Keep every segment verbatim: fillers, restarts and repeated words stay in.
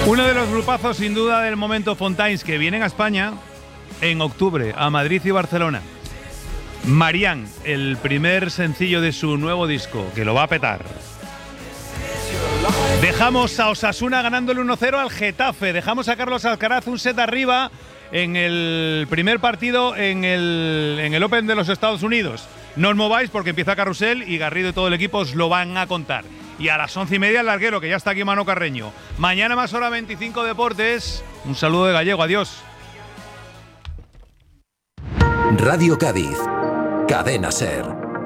Uno de los grupazos sin duda del momento, Fontaines, que vienen a España en octubre, a Madrid y Barcelona. Marianne, el primer sencillo de su nuevo disco, que lo va a petar. Dejamos a Osasuna ganándole uno cero al Getafe. Dejamos a Carlos Alcaraz un set arriba en el primer partido en el, en el Open de los Estados Unidos. No os mováis porque empieza Carrusel y Garrido y todo el equipo os lo van a contar. Y a las once y media el larguero, que ya está aquí Mano Carreño. Mañana más hora veinticinco Deportes. Un saludo de Gallego, adiós. Radio Cádiz, Cadena Ser.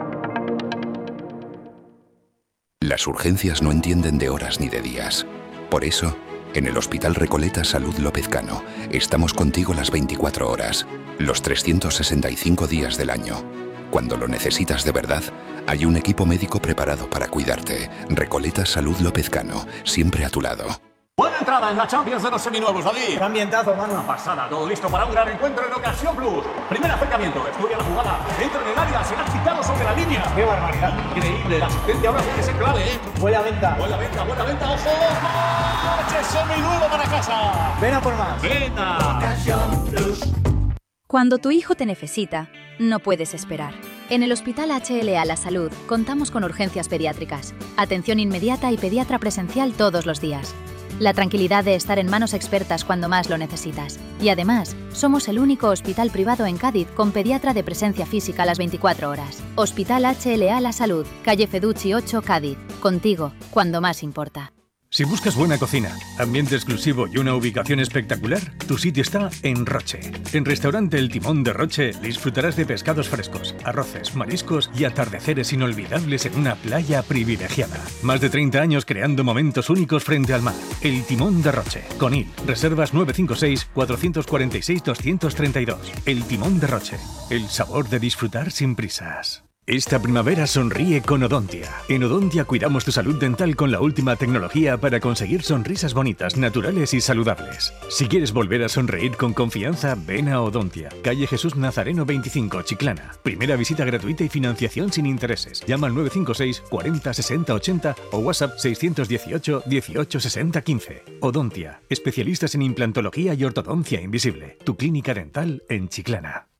Las urgencias no entienden de horas ni de días. Por eso, en el Hospital Recoleta Salud López Cano, estamos contigo las veinticuatro horas, los trescientos sesenta y cinco días del año. Cuando lo necesitas de verdad, hay un equipo médico preparado para cuidarte. Recoleta Salud López Cano, siempre a tu lado. Buena entrada en la Champions de los seminuevos, David. ¡Qué ambientazo, mano! Una pasada, todo listo para un gran encuentro en Ocasión Plus. Primer acercamiento, estudia la jugada, entra en el área, será quitado sobre la línea. ¡Qué barbaridad! Increíble, la asistencia ahora tiene que ser clave, ¿eh? Buena venta. Buena venta, buena venta, ojo. ¡Coche seminuevo para casa! Ven a por más. ¡Venta! Ocasión Plus. Cuando tu hijo te necesita, no puedes esperar. En el Hospital H L A La Salud contamos con urgencias pediátricas, atención inmediata y pediatra presencial todos los días. La tranquilidad de estar en manos expertas cuando más lo necesitas. Y además, somos el único hospital privado en Cádiz con pediatra de presencia física a las veinticuatro horas. Hospital H L A La Salud, calle Feducci ocho, Cádiz. Contigo, cuando más importa. Si buscas buena cocina, ambiente exclusivo y una ubicación espectacular, tu sitio está en Roche. En Restaurante El Timón de Roche disfrutarás de pescados frescos, arroces, mariscos y atardeceres inolvidables en una playa privilegiada. Más de treinta años creando momentos únicos frente al mar. El Timón de Roche. Conil. Reservas nueve cinco seis, cuatro cuatro seis, dos tres dos. El Timón de Roche. El sabor de disfrutar sin prisas. Esta primavera sonríe con Odontia. En Odontia cuidamos tu salud dental con la última tecnología para conseguir sonrisas bonitas, naturales y saludables. Si quieres volver a sonreír con confianza, ven a Odontia. Calle Jesús Nazareno veinticinco, Chiclana. Primera visita gratuita y financiación sin intereses. Llama al nueve cinco seis, cuarenta, sesenta, ochenta o WhatsApp seiscientos dieciocho, dieciocho, sesenta, quince. Odontia. Especialistas en implantología y ortodoncia invisible. Tu clínica dental en Chiclana.